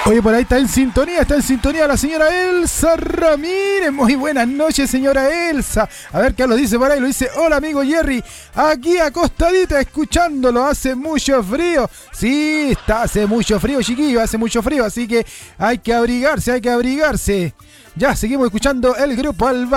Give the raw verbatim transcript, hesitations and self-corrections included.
Oye, por ahí está en sintonía, está en sintonía la señora Elsa Ramírez. Muy buenas noches, señora Elsa. A ver qué lo dice por ahí. Lo dice: hola, amigo Jerry. Aquí acostadita escuchándolo. Hace mucho frío. Sí, está, hace mucho frío, chiquillo. Hace mucho frío. Así que hay que abrigarse, hay que abrigarse. Ya, seguimos escuchando el grupo Alba.